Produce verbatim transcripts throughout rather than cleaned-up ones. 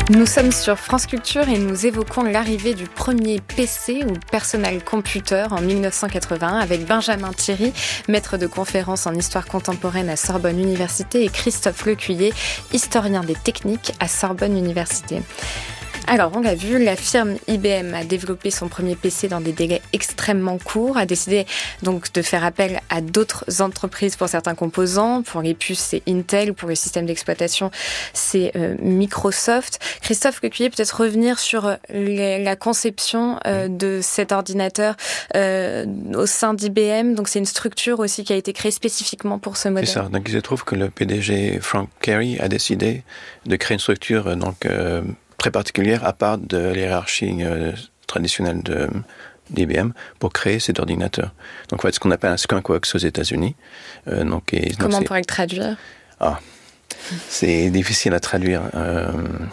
Nous sommes sur France Culture et nous évoquons l'arrivée du premier P C ou Personal Computer en dix-neuf cent quatre-vingt-un avec Benjamin Thierry, maître de conférences en histoire contemporaine à Sorbonne Université, et Christophe Lecuyer, historien des techniques à Sorbonne Université. Alors, on l'a vu, la firme I B M a développé son premier P C dans des délais extrêmement courts, a décidé donc de faire appel à d'autres entreprises pour certains composants. Pour les puces, c'est Intel, pour le système d'exploitation, c'est euh, Microsoft. Christophe Lecuyer, peut-être revenir sur les, la conception euh, de cet ordinateur euh, au sein d'I B M. Donc, c'est une structure aussi qui a été créée spécifiquement pour ce modèle. C'est ça. Donc, il se trouve que le P D G Frank Gehry a décidé de créer une structure donc euh, très particulière à part de l'hiérarchie euh, traditionnelle de, d'I B M pour créer cet ordinateur. Donc, en fait, ce qu'on appelle un skunkworks aux États-Unis. Euh, donc, et, Comment donc, on pourrait le traduire ? Ah, c'est difficile à traduire. Euh...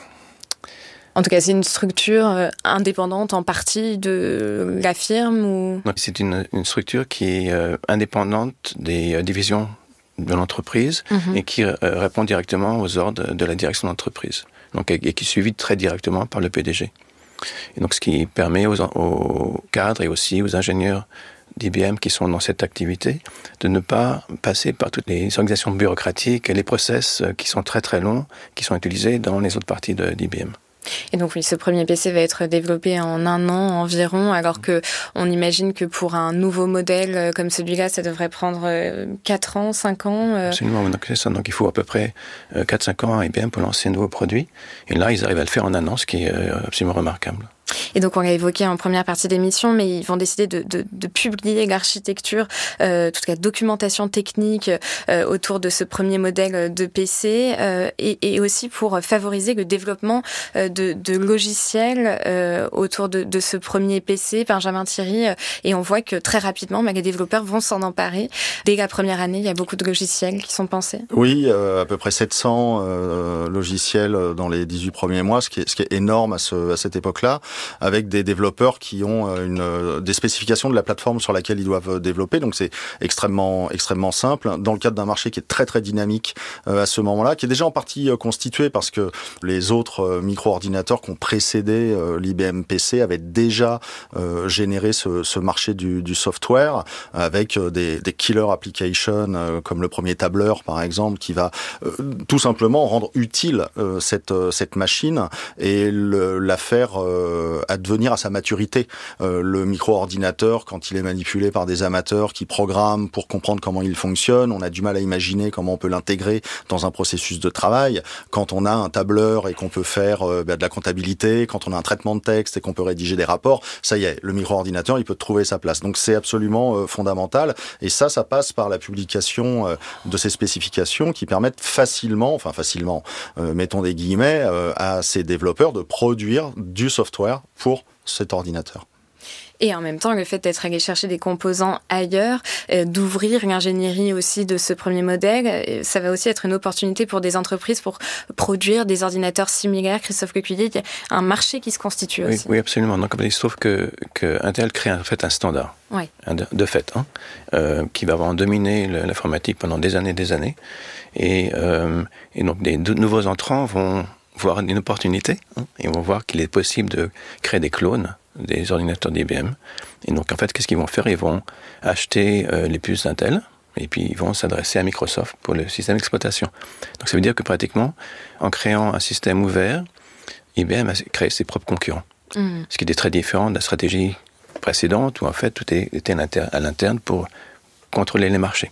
En tout cas, c'est une structure euh, indépendante en partie de la firme ou... Donc, c'est une, une structure qui est euh, indépendante des euh, divisions de l'entreprise mm-hmm. et qui euh, répond directement aux ordres de la direction d'entreprise. Donc, et qui est suivi très directement par le P D G. Et donc, ce qui permet aux, aux cadres et aussi aux ingénieurs d'I B M qui sont dans cette activité de ne pas passer par toutes les organisations bureaucratiques et les process qui sont très très longs, qui sont utilisés dans les autres parties de, d'I B M. Et donc oui, ce premier P C va être développé en un an environ, alors que on imagine que pour un nouveau modèle comme celui-là, ça devrait prendre quatre ans, cinq ans. Absolument, donc c'est ça. Donc il faut à peu près quatre à cinq ans à I B M pour lancer un nouveau produit. Et là, ils arrivent à le faire en un an, ce qui est absolument remarquable. Et donc, on l'a évoqué en première partie d'émission, mais ils vont décider de, de, de publier l'architecture, euh, toute la documentation technique euh, autour de ce premier modèle de P C, euh, et, et aussi pour favoriser le développement euh, de, de logiciels euh, autour de, de ce premier P C, Benjamin Thierry. Euh, et on voit que très rapidement, bah, les développeurs vont s'en emparer. Dès la première année, il y a beaucoup de logiciels qui sont pensés. Oui, euh, à peu près sept cents euh, logiciels dans les dix-huit premiers mois, ce qui est, ce qui est énorme à, ce, à cette époque-là, avec des développeurs qui ont une, des spécifications de la plateforme sur laquelle ils doivent développer. Donc c'est extrêmement, extrêmement simple, dans le cadre d'un marché qui est très très dynamique euh, à ce moment-là, qui est déjà en partie euh, constitué parce que les autres euh, micro-ordinateurs qui ont précédé euh, l'I B M P C avaient déjà euh, généré ce, ce marché du, du software avec euh, des, des killer applications euh, comme le premier tableur par exemple, qui va euh, tout simplement rendre utile euh, cette, euh, cette machine et le, la faire euh, advenir à sa maturité. Euh, le micro-ordinateur, quand il est manipulé par des amateurs qui programment pour comprendre comment il fonctionne, on a du mal à imaginer comment on peut l'intégrer dans un processus de travail. Quand on a un tableur et qu'on peut faire euh, bah, de la comptabilité, quand on a un traitement de texte et qu'on peut rédiger des rapports, ça y est, le micro-ordinateur, il peut trouver sa place. Donc c'est absolument euh, fondamental. Et ça, ça passe par la publication euh, de ces spécifications qui permettent facilement, enfin facilement, euh, mettons des guillemets, euh, à ces développeurs de produire du software pour cet ordinateur. Et en même temps, le fait d'être allé chercher des composants ailleurs, euh, d'ouvrir l'ingénierie aussi de ce premier modèle, euh, ça va aussi être une opportunité pour des entreprises pour produire des ordinateurs similaires. Christophe Lecuyer, il y a un marché qui se constitue oui, aussi. Oui, absolument. Donc, il se trouve que, que Intel crée en fait un standard, oui. de, de fait, hein, euh, qui va vraiment dominer l'informatique pendant des années et des années. Et, euh, et donc, des de, nouveaux entrants vont voir une opportunité hein, et vont voir qu'il est possible de créer des clones des ordinateurs d'I B M. Et donc, en fait, qu'est-ce qu'ils vont faire ? Ils vont acheter euh, les puces d'Intel et puis ils vont s'adresser à Microsoft pour le système d'exploitation. Donc, ça veut dire que pratiquement, en créant un système ouvert, I B M a créé ses propres concurrents. Mmh. Ce qui était très différent de la stratégie précédente où, en fait, tout était à l'interne pour contrôler les marchés.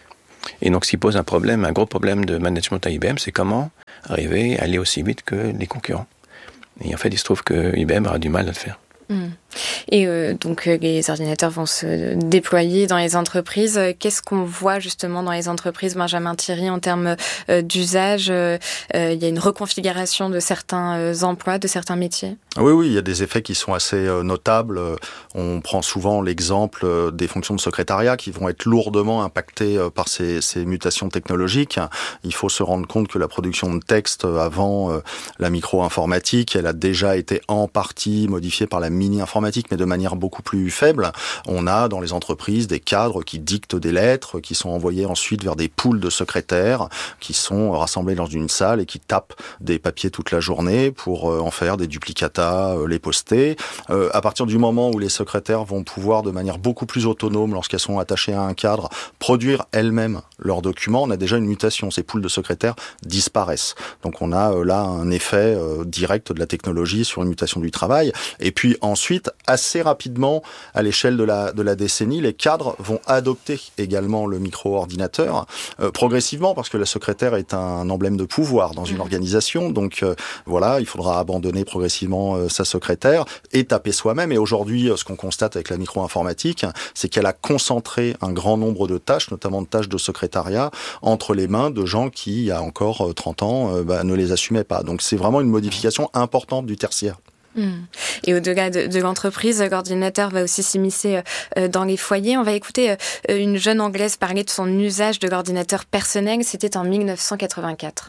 Et donc, ce qui pose un problème, un gros problème de management à I B M, c'est comment arriver à aller aussi vite que les concurrents. Et en fait, il se trouve que I B M aura du mal à le faire. Mmh. Et euh, donc euh, les ordinateurs vont se déployer dans les entreprises. Qu'est-ce qu'on voit justement dans les entreprises, Benjamin Thierry, en termes euh, d'usage euh, euh, il y a une reconfiguration de certains euh, emplois, de certains métiers ? Oui, oui, il y a des effets qui sont assez euh, notables. On prend souvent l'exemple des fonctions de secrétariat qui vont être lourdement impactées euh, par ces, ces mutations technologiques. Il faut se rendre compte que la production de texte avant euh, la micro-informatique, elle a déjà été en partie modifiée par la mini-informatique, mais de manière beaucoup plus faible. On a dans les entreprises des cadres qui dictent des lettres, qui sont envoyés ensuite vers des poules de secrétaires, qui sont rassemblés dans une salle et qui tapent des papiers toute la journée pour en faire des duplicata, les poster. Euh, à partir du moment où les secrétaires vont pouvoir, de manière beaucoup plus autonome, lorsqu'elles sont attachées à un cadre, produire elles-mêmes leurs documents, on a déjà une mutation. Ces poules de secrétaires disparaissent. Donc on a euh, là un effet euh, direct de la technologie sur une mutation du travail. Et puis ensuite, assez rapidement, à l'échelle de la, de la décennie, les cadres vont adopter également le micro-ordinateur, euh, progressivement, parce que la secrétaire est un emblème de pouvoir dans une organisation. Donc euh, voilà, il faudra abandonner progressivement euh, sa secrétaire et taper soi-même. Et aujourd'hui, euh, ce qu'on constate avec la micro-informatique, c'est qu'elle a concentré un grand nombre de tâches, notamment de tâches de secrétariat, entre les mains de gens qui, il y a encore trente ans, euh, bah, ne les assumaient pas. Donc c'est vraiment une modification importante du tertiaire. Mmh. Et au-delà de, de l'entreprise, l'ordinateur va aussi s'immiscer euh, dans les foyers. On va écouter euh, une jeune Anglaise parler de son usage de l'ordinateur personnel. C'était en dix-neuf cent quatre-vingt-quatre.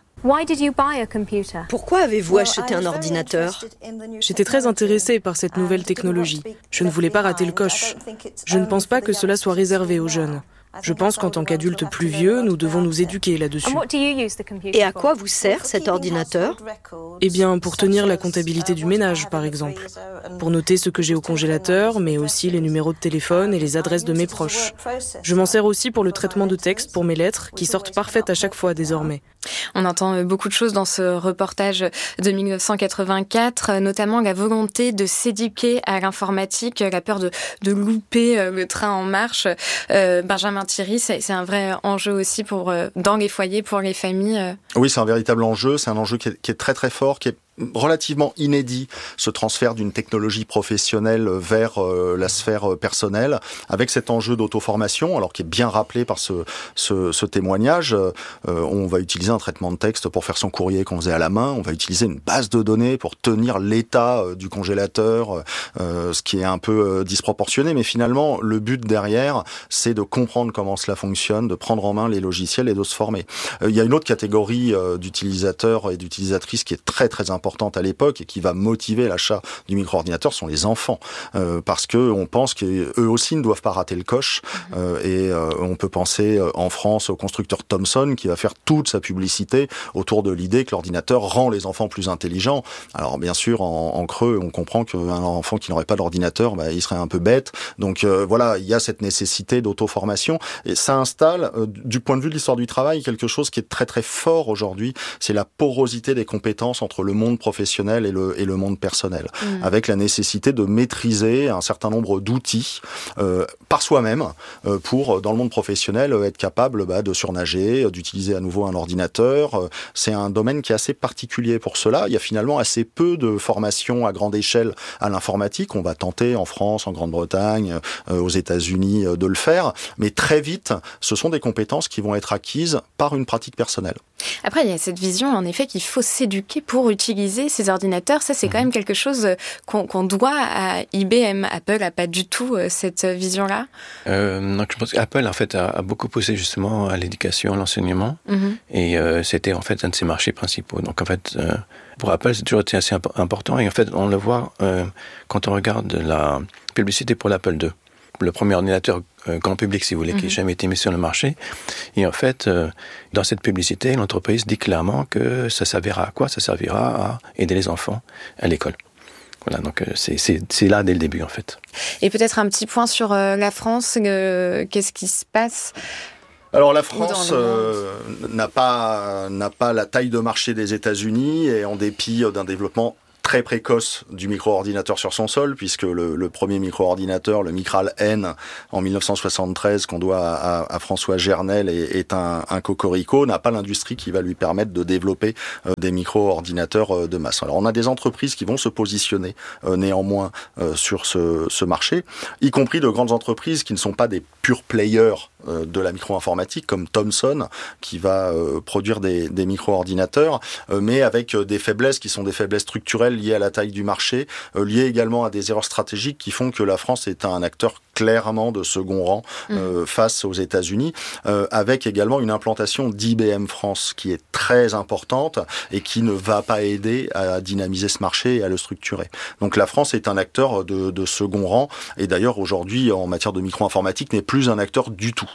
Pourquoi avez-vous acheté un ordinateur ? J'étais très intéressée par cette nouvelle technologie. Je ne voulais pas rater le coche. Je ne pense pas que cela soit réservé aux jeunes. Je pense qu'en tant qu'adultes plus vieux, nous devons nous éduquer là-dessus. Et à quoi vous sert cet ordinateur ? Eh bien, pour tenir la comptabilité du ménage, par exemple. Pour noter ce que j'ai au congélateur, mais aussi les numéros de téléphone et les adresses de mes proches. Je m'en sers aussi pour le traitement de texte pour mes lettres, qui sortent parfaites à chaque fois désormais. On entend beaucoup de choses dans ce reportage de dix-neuf cent quatre-vingt-quatre, notamment la volonté de s'éduquer à l'informatique, la peur de, de louper le train en marche. Euh, Benjamin Thierry, c'est, c'est un vrai enjeu aussi pour, dans les foyers, pour les familles. Oui, c'est un véritable enjeu. C'est un enjeu qui est, qui est très très fort, qui est relativement inédit, ce transfert d'une technologie professionnelle vers euh, la sphère personnelle, avec cet enjeu d'auto-formation, alors qui est bien rappelé par ce, ce, ce témoignage. Euh, on va utiliser un traitement de texte pour faire son courrier qu'on faisait à la main, on va utiliser une base de données pour tenir l'état euh, du congélateur, euh, ce qui est un peu euh, disproportionné, mais finalement, le but derrière, c'est de comprendre comment cela fonctionne, de prendre en main les logiciels et de se former. Euh, il y a une autre catégorie euh, d'utilisateurs et d'utilisatrices qui est très très importante importante à l'époque et qui va motiver l'achat du micro-ordinateur sont les enfants, euh, parce que on pense qu'eux aussi ne doivent pas rater le coche. Euh, et euh, on peut penser euh, en France au constructeur Thomson qui va faire toute sa publicité autour de l'idée que l'ordinateur rend les enfants plus intelligents. Alors bien sûr, en, en creux, on comprend qu'un enfant qui n'aurait pas d'ordinateur, bah, il serait un peu bête. Donc euh, voilà, il y a cette nécessité d'auto-formation et ça installe, euh, du point de vue de l'histoire du travail, quelque chose qui est très très fort aujourd'hui, c'est la porosité des compétences entre le monde professionnel et le, et le monde personnel, mmh. avec la nécessité de maîtriser un certain nombre d'outils euh, par soi-même euh, pour, dans le monde professionnel, être capable bah, de surnager, d'utiliser à nouveau un ordinateur. C'est un domaine qui est assez particulier pour cela. Il y a finalement assez peu de formation à grande échelle à l'informatique. On va tenter en France, en Grande-Bretagne, euh, aux États-Unis euh, de le faire, mais très vite, ce sont des compétences qui vont être acquises par une pratique personnelle. Après, il y a cette vision, en effet, qu'il faut s'éduquer pour utiliser ces ordinateurs. Ça, c'est quand même quelque chose qu'on, qu'on doit à I B M. Apple n'a pas du tout cette vision-là. Euh, donc, je pense qu'Apple, en fait, a, a beaucoup poussé justement à l'éducation, à l'enseignement. Mm-hmm. Et euh, c'était, en fait, un de ses marchés principaux. Donc, en fait, euh, pour Apple, c'est toujours été assez important. Et en fait, on le voit euh, quand on regarde la publicité pour l'Apple deux. Le premier ordinateur euh, grand public, si vous voulez, mm-hmm. qui n'a jamais été mis sur le marché. Et en fait, euh, dans cette publicité, l'entreprise dit clairement que ça servira à quoi ? Ça servira à aider les enfants à l'école. Voilà, donc euh, c'est, c'est, c'est là dès le début, en fait. Et peut-être un petit point sur euh, la France. Euh, qu'est-ce qui se passe ? Alors la France euh, n'a pas, n'a pas la taille de marché des États-Unis et en dépit d'un développement très précoce du micro-ordinateur sur son sol, puisque le, le premier micro-ordinateur, le Micral N, en dix-neuf cent soixante-treize, qu'on doit à, à François Gernel, est, est un, un cocorico, n'a pas l'industrie qui va lui permettre de développer euh, des micro-ordinateurs euh, de masse. Alors on a des entreprises qui vont se positionner euh, néanmoins euh, sur ce, ce marché, y compris de grandes entreprises qui ne sont pas des pure players euh, de la micro-informatique, comme Thomson, qui va euh, produire des, des micro-ordinateurs, euh, mais avec euh, des faiblesses qui sont des faiblesses structurelles culturelles liées à la taille du marché, euh, liées également à des erreurs stratégiques qui font que la France est un acteur clairement de second rang euh, mmh. face aux États-Unis, euh, avec également une implantation d'I B M France qui est très importante et qui ne va pas aider à dynamiser ce marché et à le structurer. Donc la France est un acteur de, de second rang et d'ailleurs aujourd'hui en matière de micro-informatique n'est plus un acteur du tout.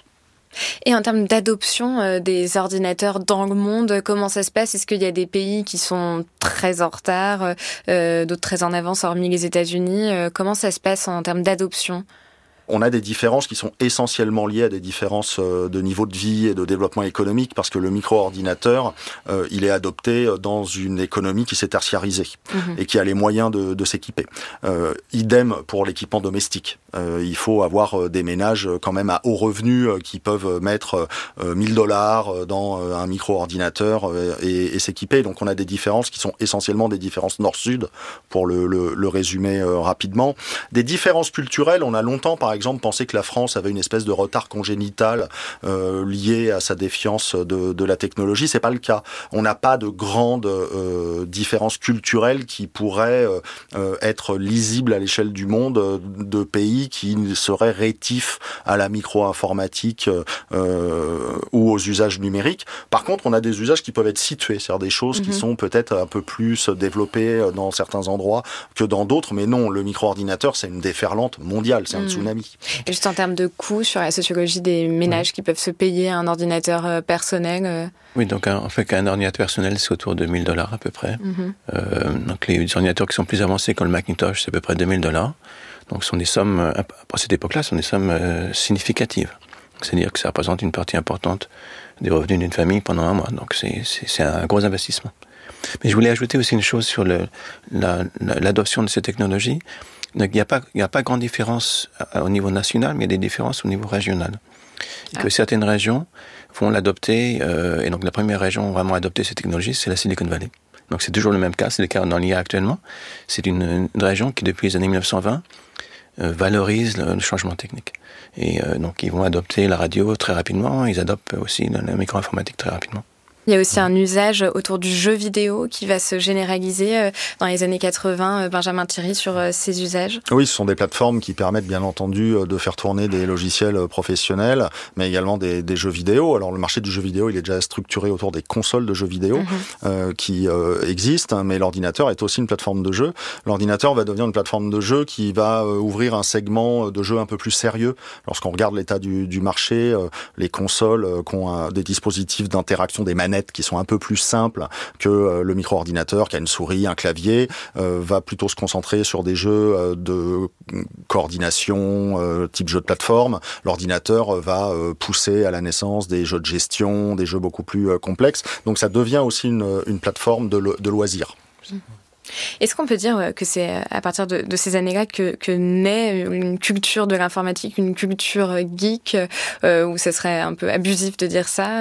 Et en termes d'adoption euh, des ordinateurs dans le monde, comment ça se passe ? Est-ce qu'il y a des pays qui sont très en retard, euh, d'autres très en avance, hormis les États-Unis ? euh, Comment ça se passe en termes d'adoption ? On a des différences qui sont essentiellement liées à des différences de niveau de vie et de développement économique parce que le micro-ordinateur, euh, il est adopté dans une économie qui s'est tertiarisée mmh. et qui a les moyens de, de s'équiper. Euh, idem pour l'équipement domestique. Euh, il faut avoir des ménages quand même à haut revenu qui peuvent mettre euh, mille dollars dans un micro-ordinateur et, et s'équiper. Donc on a des différences qui sont essentiellement des différences nord-sud pour le, le, le résumer euh, rapidement. Des différences culturelles, on a longtemps par exemple exemple, penser que la France avait une espèce de retard congénital euh, lié à sa défiance de, de la technologie. C'est pas le cas. On n'a pas de grandes euh, différences culturelles qui pourraient euh, être lisibles à l'échelle du monde de pays qui seraient rétifs à la micro-informatique euh, ou aux usages numériques. Par contre, on a des usages qui peuvent être situés, c'est-à-dire des choses mmh. qui sont peut-être un peu plus développées dans certains endroits que dans d'autres. Mais non, le micro-ordinateur, c'est une déferlante mondiale, c'est mmh. un tsunami. Et juste en termes de coûts, sur la sociologie des ménages oui. qui peuvent se payer un ordinateur euh, personnel euh... Oui, donc en fait qu'un ordinateur personnel, c'est autour de mille dollars à peu près. Mm-hmm. Euh, donc les ordinateurs qui sont plus avancés comme le Macintosh, c'est à peu près deux mille dollars. Donc ce sont des sommes, à cette époque-là, ce sont des sommes euh, significatives. C'est-à-dire que ça représente une partie importante des revenus d'une famille pendant un mois. Donc c'est, c'est, c'est un gros investissement. Mais je voulais ajouter aussi une chose sur le, la, la, l'adoption de ces technologies. Donc, il n'y a pas, il n'y a pas grande différence au niveau national, mais il y a des différences au niveau régional. Et ah. que certaines régions vont l'adopter, euh, et donc la première région vraiment à adopter ces technologies, c'est la Silicon Valley. Donc c'est toujours le même cas, c'est le cas dans l'I A actuellement. C'est une, une région qui, depuis les années dix-neuf cent vingt, euh, valorise le, le changement technique. Et euh, donc ils vont adopter la radio très rapidement, ils adoptent aussi la, la micro-informatique très rapidement. Il y a aussi un usage autour du jeu vidéo qui va se généraliser dans les années quatre-vingts. Benjamin Thierry, sur ces usages. Oui, ce sont des plateformes qui permettent bien entendu de faire tourner des logiciels professionnels, mais également des, des jeux vidéo. Alors le marché du jeu vidéo, il est déjà structuré autour des consoles de jeux vidéo mmh. euh, qui euh, existent, mais l'ordinateur est aussi une plateforme de jeu. L'ordinateur va devenir une plateforme de jeu qui va euh, ouvrir un segment de jeux un peu plus sérieux. Lorsqu'on regarde l'état du, du marché, euh, les consoles euh, qui ont euh, des dispositifs d'interaction, des manettes qui sont un peu plus simples que euh, le micro-ordinateur, qui a une souris, un clavier, euh, va plutôt se concentrer sur des jeux euh, de coordination, euh, type jeu de plateforme. L'ordinateur euh, va euh, pousser à la naissance des jeux de gestion, des jeux beaucoup plus euh, complexes. Donc ça devient aussi une, une plateforme de, lo- de loisirs. Mmh. Est-ce qu'on peut dire que c'est à partir de, de ces années-là que, que naît une culture de l'informatique, une culture geek, euh, où ce serait un peu abusif de dire ça ?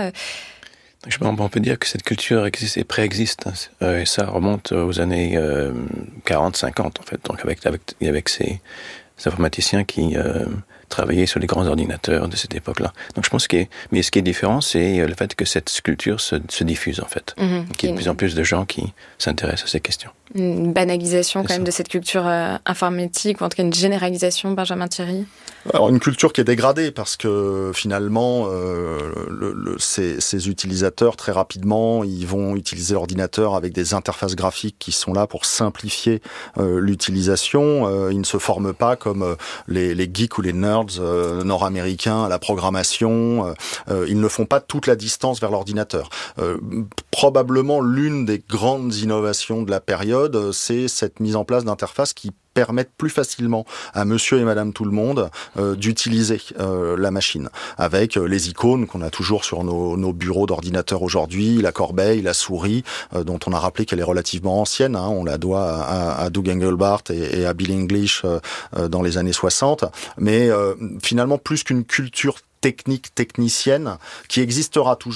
Je pense, on peut dire que cette culture existe et préexiste, hein, euh, et ça remonte aux années euh, quarante cinquante en fait, donc avec, avec, avec ces, ces informaticiens qui euh, travaillaient sur les grands ordinateurs de cette époque-là. Donc je pense que, mais ce qui est différent, c'est le fait que cette culture se, se diffuse en fait, mmh, qu'il y ait de plus en plus de gens qui s'intéressent à ces questions. Une banalisation c'est quand ça. Même de cette culture euh, informatique, ou en tout cas une généralisation, Benjamin Thierry. Alors une culture qui est dégradée parce que finalement euh, le, le, ces, ces utilisateurs très rapidement ils vont utiliser l'ordinateur avec des interfaces graphiques qui sont là pour simplifier euh, l'utilisation. Euh, ils ne se forment pas comme euh, les, les geeks ou les nerds euh, nord-américains à la programmation. Euh, ils ne font pas toute la distance vers l'ordinateur. Euh, probablement l'une des grandes innovations de la période, c'est cette mise en place d'interfaces qui permettent plus facilement à monsieur et madame tout le monde euh, d'utiliser euh, la machine, avec euh, les icônes qu'on a toujours sur nos, nos bureaux d'ordinateur aujourd'hui, la corbeille, la souris, euh, dont on a rappelé qu'elle est relativement ancienne, hein, on la doit à, à Doug Engelbart et, et à Bill English euh, euh, dans les années soixante, mais euh, finalement plus qu'une culture technique, technicienne, qui existera toujours,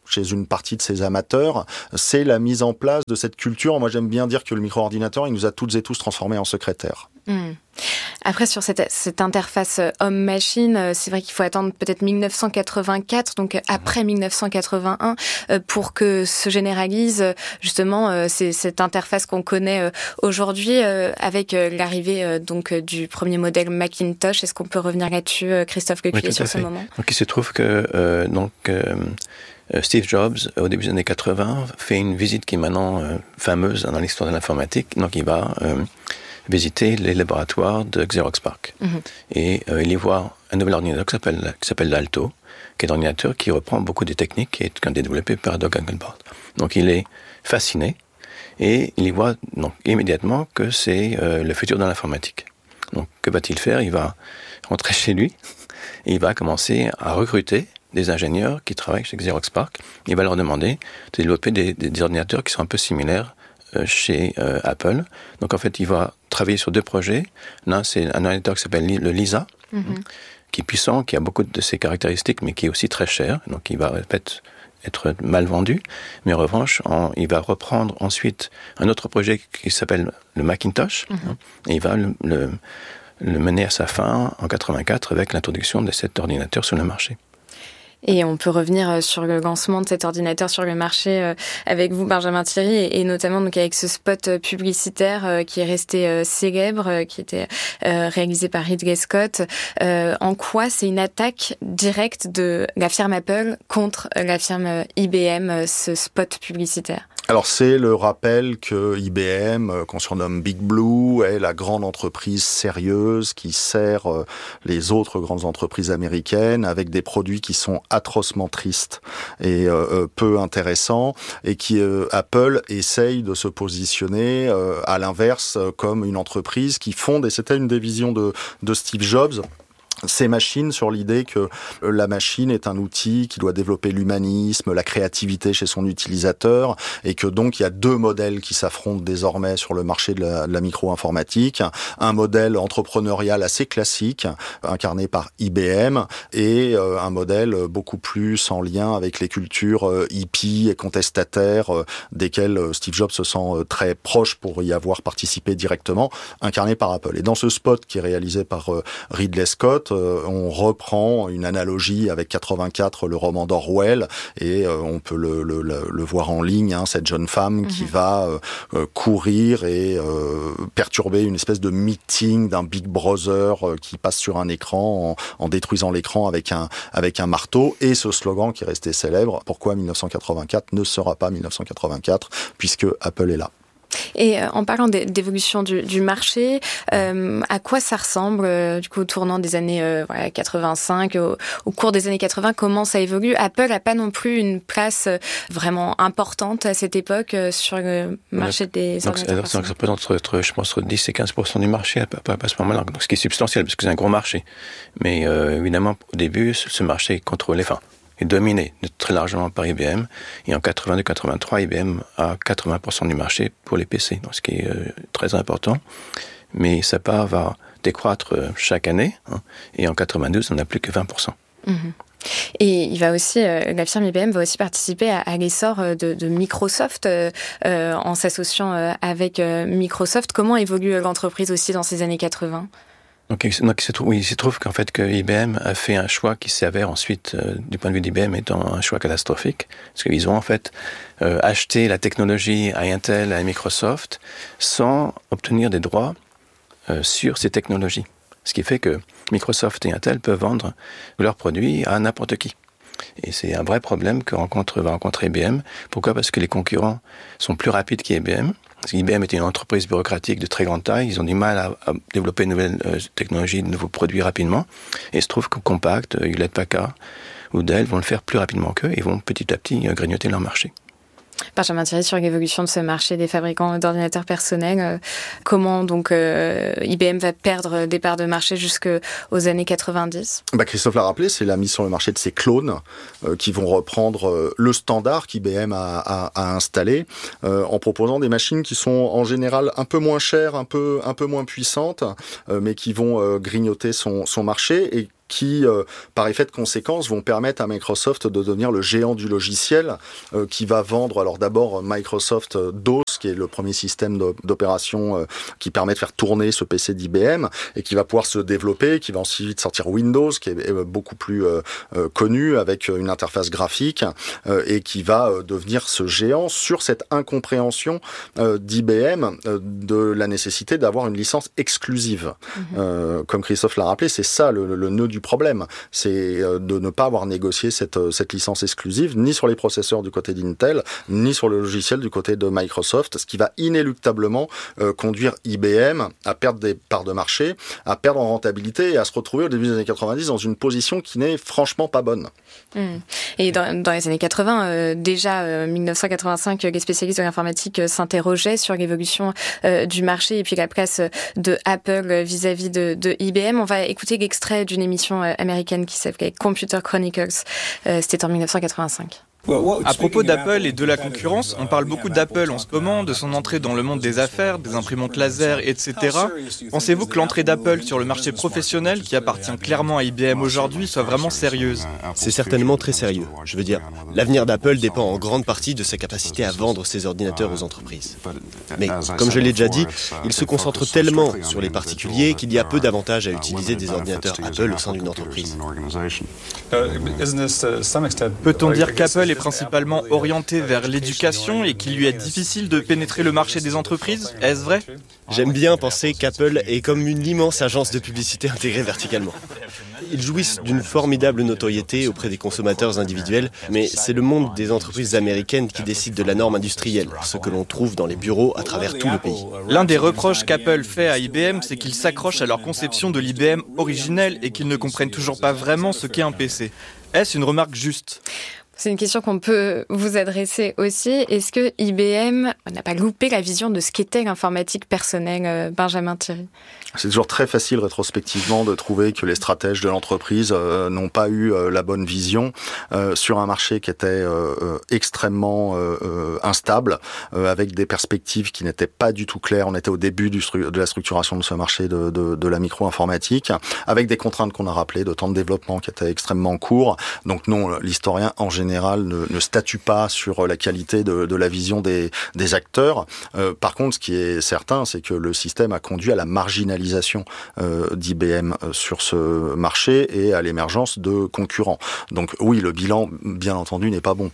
chez une partie de ces amateurs, c'est la mise en place de cette culture. Moi, j'aime bien dire que le micro-ordinateur, il nous a toutes et tous transformés en secrétaires. Mmh. Après, sur cette, cette interface homme-machine, c'est vrai qu'il faut attendre peut-être dix-neuf cent quatre-vingt-quatre, donc après dix-neuf cent quatre-vingt-un, pour que se généralise justement c'est, cette interface qu'on connaît aujourd'hui avec l'arrivée donc du premier modèle Macintosh. Est-ce qu'on peut revenir là-dessus, Christophe Lecuyer, oui, sur ce fait. moment? Donc il se trouve que euh, donc euh, Steve Jobs, au début des années quatre-vingts, fait une visite qui est maintenant euh, fameuse dans l'histoire de l'informatique. Donc il va euh, visiter les laboratoires de Xerox PARC. Mm-hmm. Et euh, il y voit un nouvel ordinateur qui s'appelle, qui s'appelle l'Alto, qui est un ordinateur qui reprend beaucoup des techniques qui ont été développées par Doug Engelbart. Donc il est fasciné et il y voit donc, immédiatement que c'est euh, le futur de l'informatique. Donc que va-t-il faire? Il va rentrer chez lui et il va commencer à recruter des ingénieurs qui travaillent chez Xerox PARC. Il va leur demander de développer des, des, des ordinateurs qui sont un peu similaires chez euh, Apple. Donc en fait, il va travailler sur deux projets. L'un, c'est un ordinateur qui s'appelle le Lisa, mm-hmm. qui est puissant, qui a beaucoup de ses caractéristiques, mais qui est aussi très cher. Donc il va en fait être mal vendu. Mais en revanche, en, il va reprendre ensuite un autre projet qui s'appelle le Macintosh. Mm-hmm. Et il va le, le, le mener à sa fin en quatre-vingt-quatre avec l'introduction de cet ordinateur sur le marché. Et on peut revenir sur le lancement de cet ordinateur sur le marché avec vous, Benjamin Thierry, et notamment donc avec ce spot publicitaire qui est resté célèbre, qui était réalisé par Ridley Scott. En quoi c'est une attaque directe de la firme Apple contre la firme I B M, ce spot publicitaire? Alors c'est le rappel que I B M, qu'on surnomme Big Blue, est la grande entreprise sérieuse qui sert les autres grandes entreprises américaines avec des produits qui sont atrocement tristes et euh, peu intéressants, et qui euh, Apple essaye de se positionner euh, à l'inverse comme une entreprise qui fonde, et c'était une des visions de, de Steve Jobs, ces machines sur l'idée que la machine est un outil qui doit développer l'humanisme, la créativité chez son utilisateur, et que donc il y a deux modèles qui s'affrontent désormais sur le marché de la, de la micro-informatique. Un modèle entrepreneurial assez classique, incarné par I B M, et euh, un modèle beaucoup plus en lien avec les cultures euh, hippies et contestataires, euh, desquelles Steve Jobs se sent euh, très proche pour y avoir participé directement, incarné par Apple. Et dans ce spot qui est réalisé par euh, Ridley Scott, euh, on reprend une analogie avec quatre-vingt-quatre, le roman d'Orwell, et euh, on peut le, le, le, le voir en ligne, hein, cette jeune femme mmh. qui va euh, courir et euh, perturber une espèce de meeting d'un Big Brother euh, qui passe sur un écran en, en détruisant l'écran avec un, avec un marteau, et ce slogan qui est resté célèbre, pourquoi dix-neuf cent quatre-vingt-quatre ne sera pas dix-neuf cent quatre-vingt-quatre, puisque Apple est là. Et euh, en parlant d'évolution du, du marché, euh, à quoi ça ressemble euh, du coup au tournant des années euh, voilà, quatre-vingt-cinq, au, au cours des années quatre-vingts, comment ça évolue? Apple n'a pas non plus une place euh, vraiment importante à cette époque euh, sur le marché des donc, ordinateurs. Ça représente entre, je pense, entre dix et quinze pour cent du marché à, à, à ce moment-là, donc ce qui est substantiel parce que c'est un gros marché. Mais euh, évidemment, au début, ce marché est contrôlé, enfin, est dominé très largement par I B M. Et en quatre-vingt-deux quatre-vingt-trois, I B M a quatre-vingts pour cent du marché pour les P C, donc ce qui est euh, très important. Mais sa part va décroître euh, chaque année. Hein, et en quatre-vingt-douze, on n'a plus que vingt pour cent. Mmh. Et il va aussi, euh, la firme I B M va aussi participer à, à l'essor de, de Microsoft euh, euh, en s'associant euh, avec euh, Microsoft. Comment évolue l'entreprise aussi dans ces années quatre-vingts? Donc, donc il, se trouve, il se trouve qu'en fait que I B M a fait un choix qui s'avère ensuite, euh, du point de vue d'I B M, étant un choix catastrophique, parce qu'ils ont en fait euh, acheté la technologie à Intel, à Microsoft, sans obtenir des droits euh, sur ces technologies. Ce qui fait que Microsoft et Intel peuvent vendre leurs produits à n'importe qui. Et c'est un vrai problème que rencontre, va rencontrer I B M. Pourquoi? Parce que les concurrents sont plus rapides qu'I B M. Parce qu'I B M était une entreprise bureaucratique de très grande taille. Ils ont du mal à, à développer de nouvelles euh, technologies, de nouveaux produits rapidement. Et il se trouve que Compaq, Hewlett-Packard ou Dell vont le faire plus rapidement qu'eux et vont petit à petit euh, grignoter leur marché. Benjamin Thierry, sur l'évolution de ce marché des fabricants d'ordinateurs personnels, euh, comment donc euh, I B M va perdre des parts de marché jusqu'aux années quatre-vingt-dix? Bah Christophe l'a rappelé, c'est la mise sur le marché de ces clones euh, qui vont reprendre euh, le standard qu'I B M a, a, a installé euh, en proposant des machines qui sont en général un peu moins chères, un peu, un peu moins puissantes, euh, mais qui vont euh, grignoter son, son marché. Et qui, euh, par effet de conséquence, vont permettre à Microsoft de devenir le géant du logiciel euh, qui va vendre, alors d'abord Microsoft DOS, qui est le premier système d'opération euh, qui permet de faire tourner ce P C d'I B M et qui va pouvoir se développer, qui va ensuite sortir Windows, qui est beaucoup plus euh, euh, connu avec une interface graphique euh, et qui va euh, devenir ce géant sur cette incompréhension euh, d'I B M euh, de la nécessité d'avoir une licence exclusive. Mmh. Euh, comme Christophe l'a rappelé, c'est ça le, le nœud du problème, c'est de ne pas avoir négocié cette, cette licence exclusive, ni sur les processeurs du côté d'Intel, ni sur le logiciel du côté de Microsoft, ce qui va inéluctablement euh, conduire I B M à perdre des parts de marché, à perdre en rentabilité et à se retrouver au début des années quatre-vingt-dix dans une position qui n'est franchement pas bonne. Mmh. Et dans, dans les années quatre-vingts, euh, déjà euh, dix-neuf cent quatre-vingt-cinq, les spécialistes de l'informatique euh, s'interrogeaient sur l'évolution euh, du marché et puis la place de Apple vis-à-vis de, de I B M. On va écouter l'extrait d'une émission américaine qui s'appelait Computer Chronicles. Euh, c'était en dix-neuf cent quatre-vingt-cinq. À propos d'Apple et de la concurrence, on parle beaucoup d'Apple en ce moment, de son entrée dans le monde des affaires, des imprimantes laser, et cetera. Pensez-vous que l'entrée d'Apple sur le marché professionnel, qui appartient clairement à I B M aujourd'hui, soit vraiment sérieuse ? C'est certainement très sérieux. Je veux dire, l'avenir d'Apple dépend en grande partie de sa capacité à vendre ses ordinateurs aux entreprises. Mais, comme je l'ai déjà dit, il se concentre tellement sur les particuliers qu'il y a peu d'avantages à utiliser des ordinateurs Apple au sein d'une entreprise. Peut-on dire qu'Apple est principalement orienté vers l'éducation et qu'il lui est difficile de pénétrer le marché des entreprises ? Est-ce vrai ? J'aime bien penser qu'Apple est comme une immense agence de publicité intégrée verticalement. Ils jouissent d'une formidable notoriété auprès des consommateurs individuels, mais c'est le monde des entreprises américaines qui décide de la norme industrielle, ce que l'on trouve dans les bureaux à travers tout le pays. L'un des reproches qu'Apple fait à I B M, c'est qu'ils s'accrochent à leur conception de l'I B M originelle et qu'ils ne comprennent toujours pas vraiment ce qu'est un P C. Est-ce une remarque juste ? C'est une question qu'on peut vous adresser aussi. Est-ce que I B M n'a pas loupé la vision de ce qu'était l'informatique personnelle, Benjamin Thierry ? C'est toujours très facile rétrospectivement de trouver que les stratèges de l'entreprise euh, n'ont pas eu euh, la bonne vision euh, sur un marché qui était euh, euh, extrêmement euh, instable, euh, avec des perspectives qui n'étaient pas du tout claires. On était au début du stru- de la structuration de ce marché de, de, de la micro-informatique, avec des contraintes qu'on a rappelées, de temps de développement qui étaient extrêmement courts. Donc non, l'historien en général ne, ne statue pas sur la qualité de, de la vision des, des acteurs. Euh, par contre, ce qui est certain, c'est que le système a conduit à la marginalisation d'I B M sur ce marché et à l'émergence de concurrents. Donc oui, le bilan, bien entendu, n'est pas bon.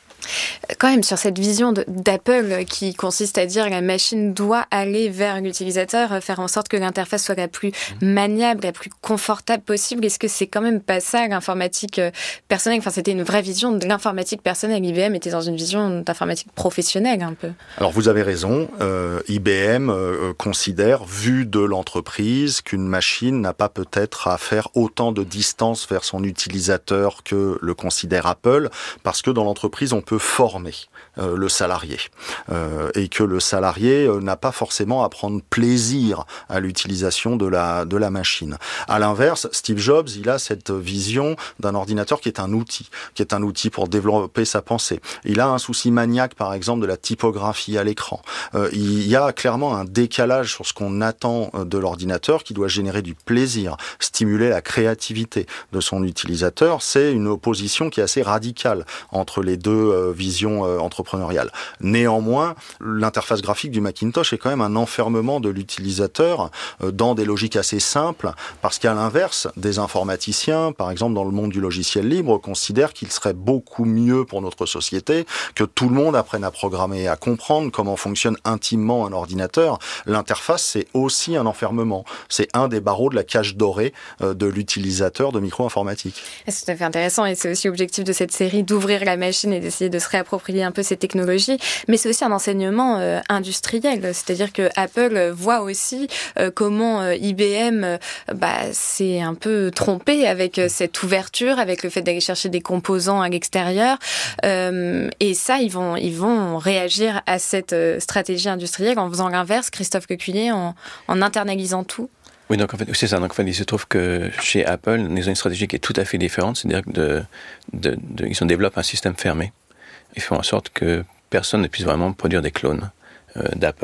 Quand même, sur cette vision de, d'Apple qui consiste à dire que la machine doit aller vers l'utilisateur, faire en sorte que l'interface soit la plus maniable, la plus confortable possible, est-ce que c'est quand même pas ça l'informatique personnelle ? Enfin, c'était une vraie vision de l'informatique personnelle. I B M était dans une vision d'informatique professionnelle un peu. Alors vous avez raison, euh, I B M euh, considère, vu de l'entreprise, qu'une machine n'a pas peut-être à faire autant de distance vers son utilisateur que le considère Apple, parce que dans l'entreprise, on peut former euh, le salarié euh, et que le salarié euh, n'a pas forcément à prendre plaisir à l'utilisation de la de la machine. À l'inverse, Steve Jobs, il a cette vision d'un ordinateur qui est un outil, qui est un outil pour développer sa pensée. Il a un souci maniaque, par exemple, de la typographie à l'écran. Euh, il y a clairement un décalage sur ce qu'on attend de l'ordinateur qui doit générer du plaisir, stimuler la créativité de son utilisateur. C'est une opposition qui est assez radicale entre les deux euh, vision euh, entrepreneuriale. Néanmoins, l'interface graphique du Macintosh est quand même un enfermement de l'utilisateur euh, dans des logiques assez simples, parce qu'à l'inverse, des informaticiens, par exemple dans le monde du logiciel libre, considèrent qu'il serait beaucoup mieux pour notre société que tout le monde apprenne à programmer, à comprendre comment fonctionne intimement un ordinateur. L'interface, c'est aussi un enfermement. C'est un des barreaux de la cage dorée euh, de l'utilisateur de micro-informatique. C'est tout à fait intéressant et c'est aussi l'objectif de cette série, d'ouvrir la machine et d'essayer de se réapproprier un peu ces technologies, mais c'est aussi un enseignement euh, industriel, c'est-à-dire que Apple voit aussi euh, comment euh, I B M euh, bah, s'est un peu trompé avec euh, cette ouverture, avec le fait d'aller chercher des composants à l'extérieur, euh, et ça, ils vont, ils vont réagir à cette euh, stratégie industrielle en faisant l'inverse, Christophe Lecuyer, en, en internalisant tout. Oui, donc en fait, c'est ça. Donc en fait, il se trouve que chez Apple, ils ont une stratégie qui est tout à fait différente, c'est-à-dire que de, de, de, ils développent un système fermé. Ils font en sorte que personne ne puisse vraiment produire des clones euh, d'Apple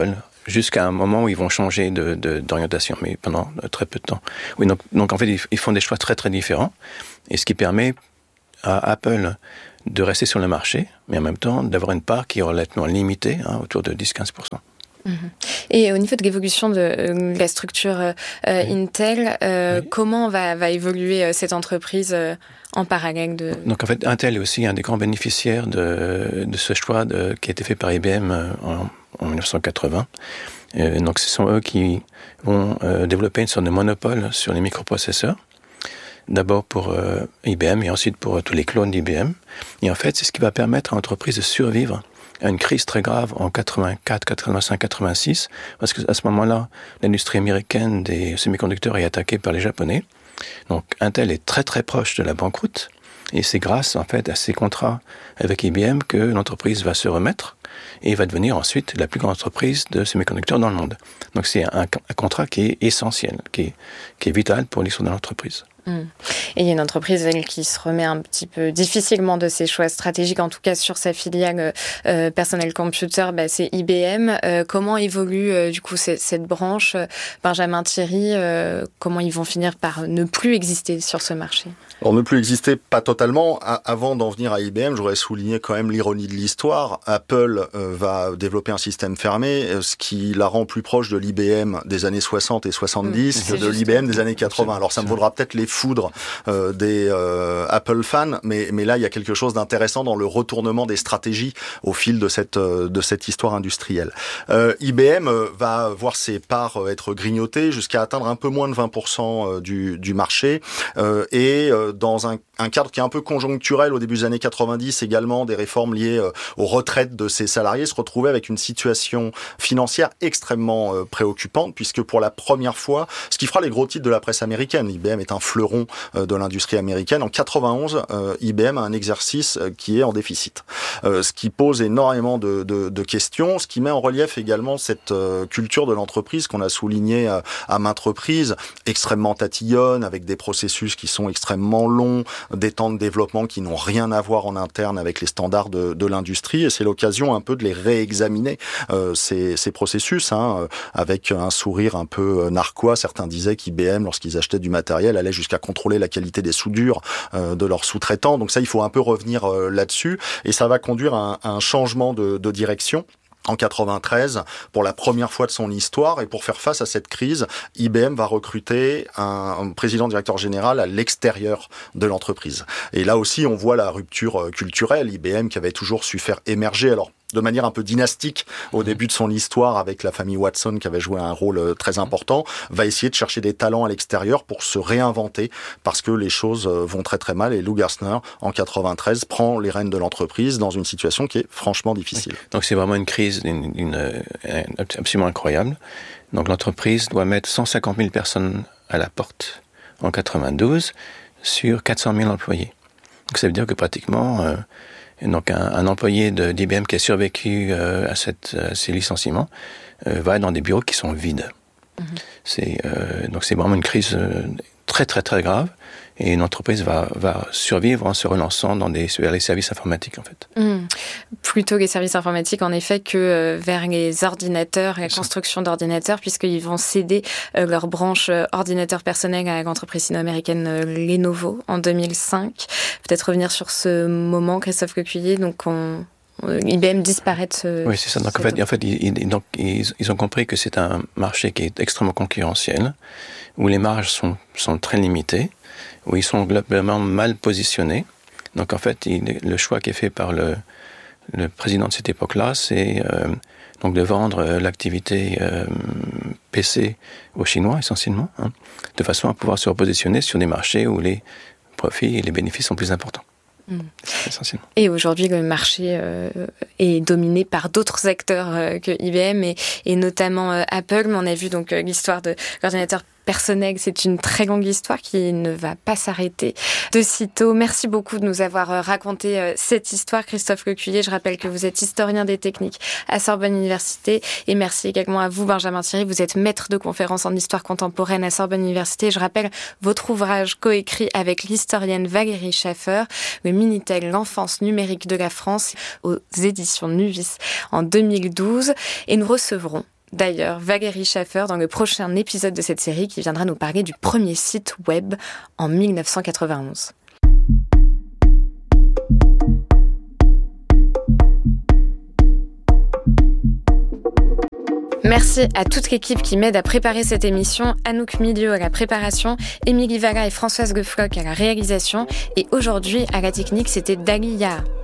jusqu'à un moment où ils vont changer de, de, d'orientation, mais pendant très peu de temps. Oui, donc, donc en fait, ils, ils font des choix très très différents, et ce qui permet à Apple de rester sur le marché, mais en même temps d'avoir une part qui est relativement limitée, hein, autour de dix à quinze pour cent. Mmh. Et au niveau de l'évolution de euh, la structure euh, oui. Intel, euh, oui. comment va, va évoluer euh, cette entreprise euh, en parallèle de... Donc en fait, Intel est aussi un des grands bénéficiaires de, de ce choix de, qui a été fait par I B M en, en dix-neuf cent quatre-vingts. Euh, donc ce sont eux qui vont euh, développer une sorte de monopole sur les microprocesseurs. D'abord pour euh, I B M et ensuite pour euh, tous les clones d'I B M. Et en fait, c'est ce qui va permettre à l'entreprise de survivre à une crise très grave en quatre-vingt-quatre, quatre-vingt-cinq, quatre-vingt-six, parce qu'à ce moment-là, l'industrie américaine des semi-conducteurs est attaquée par les Japonais. Donc Intel est très très proche de la banqueroute, et c'est grâce en fait à ces contrats avec I B M que l'entreprise va se remettre et va devenir ensuite la plus grande entreprise de semi-conducteurs dans le monde. Donc c'est un, un contrat qui est essentiel, qui est, qui est vital pour l'histoire de l'entreprise. Et il y a une entreprise, elle, qui se remet un petit peu difficilement de ses choix stratégiques, en tout cas sur sa filiale euh, Personal Computer, bah, c'est I B M. Euh, comment évolue euh, du coup cette, cette branche, Benjamin Thierry, euh, comment ils vont finir par ne plus exister sur ce marché? Alors, ne plus exister, pas totalement. Avant d'en venir à I B M, j'aurais souligné quand même l'ironie de l'histoire. Apple euh, va développer un système fermé, ce qui la rend plus proche de l'I B M des années soixante et soixante-dix mmh, que de l'I B M des années quatre-vingts. Alors ça me vaudra peut-être les foudres euh, des euh, Apple fans, mais, mais là il y a quelque chose d'intéressant dans le retournement des stratégies au fil de cette, euh, de cette histoire industrielle. Euh, I B M euh, va voir ses parts euh, être grignotées jusqu'à atteindre un peu moins de vingt pour cent du, du marché, euh, et euh, dans un, un cadre qui est un peu conjoncturel au début des années quatre-vingt-dix également, des réformes liées euh, aux retraites de ses salariés, se retrouver avec une situation financière extrêmement euh, préoccupante, puisque pour la première fois, ce qui fera les gros titres de la presse américaine, I B M est un fleuron euh, de l'industrie américaine, en quatre-vingt-onze, euh, I B M a un exercice euh, qui est en déficit. Euh, ce qui pose énormément de, de, de questions, ce qui met en relief également cette euh, culture de l'entreprise qu'on a souligné euh, à maintes reprises, extrêmement tatillonne, avec des processus qui sont extrêmement longs, des temps de développement qui n'ont rien à voir en interne avec les standards de, de l'industrie, et c'est l'occasion un peu de les réexaminer, euh, ces, ces processus, hein, euh, avec un sourire un peu euh, narquois. Certains disaient qu'I B M, lorsqu'ils achetaient du matériel, allait jusqu'à contrôler la qualité des soudures euh, de leurs sous-traitants. Donc ça, il faut un peu revenir euh, là-dessus, et ça va conduire à un, à un changement de, de direction. En quatre-vingt-treize, pour la première fois de son histoire, et pour faire face à cette crise, I B M va recruter un, un président-directeur général à l'extérieur de l'entreprise. Et là aussi, on voit la rupture culturelle. I B M qui avait toujours su faire émerger, alors de manière un peu dynastique au début de son histoire avec la famille Watson qui avait joué un rôle très important, va essayer de chercher des talents à l'extérieur pour se réinventer parce que les choses vont très très mal, et Lou Gerstner en quatre-vingt-treize prend les rênes de l'entreprise dans une situation qui est franchement difficile. Donc c'est vraiment une crise une, une, une, absolument incroyable. Donc l'entreprise doit mettre cent cinquante mille personnes à la porte en quatre-vingt-douze sur quatre cent mille employés. Donc ça veut dire que pratiquement euh, donc un, un employé de, d'I B M qui a survécu euh, à, cette, à ces licenciements euh, va dans des bureaux qui sont vides. Mmh. C'est, euh, donc c'est vraiment une crise euh, très très très grave, et une entreprise va, va survivre en se relançant dans des, vers les services informatiques en fait. Mmh. Plutôt les services informatiques en effet que euh, vers les ordinateurs, la construction d'ordinateurs, puisqu'ils vont céder euh, leur branche euh, ordinateur personnel à l'entreprise sino-américaine euh, Lenovo en deux mille cinq. Peut-être revenir sur ce moment, Christophe Lecuyer, donc on... I B M disparaît de ce... Oui, c'est ça. Donc, en fait, en fait ils, donc, ils, ils ont compris que c'est un marché qui est extrêmement concurrentiel, où les marges sont, sont très limitées, où ils sont globalement mal positionnés. Donc, en fait, il, le choix qui est fait par le, le président de cette époque-là, c'est euh, donc de vendre l'activité euh, P C aux Chinois, essentiellement, hein, de façon à pouvoir se repositionner sur des marchés où les profits et les bénéfices sont plus importants. Essentiellement. Et aujourd'hui, le marché euh, est dominé par d'autres acteurs euh, que I B M et, et notamment euh, Apple. Mais on a vu donc euh, l'histoire de l'ordinateur personnel. C'est une très longue histoire qui ne va pas s'arrêter de sitôt. Merci beaucoup de nous avoir raconté euh, cette histoire, Christophe Lecuyer. Je rappelle que vous êtes historien des techniques à Sorbonne Université. Et merci également à vous, Benjamin Thierry. Vous êtes maître de conférences en histoire contemporaine à Sorbonne Université. Je rappelle votre ouvrage coécrit avec l'historienne Valérie Schaffer, le Minitel, l'enfance numérique de la France, aux éditions Nuvis en deux mille douze. Et nous recevrons d'ailleurs Valérie Schaffer dans le prochain épisode de cette série qui viendra nous parler du premier site web en dix-neuf cent quatre-vingt-onze. Merci à toute l'équipe qui m'aide à préparer cette émission, Anouk Milieu à la préparation, Émilie Valla et Françoise Goeffrock à la réalisation, et aujourd'hui à la technique c'était Dalia.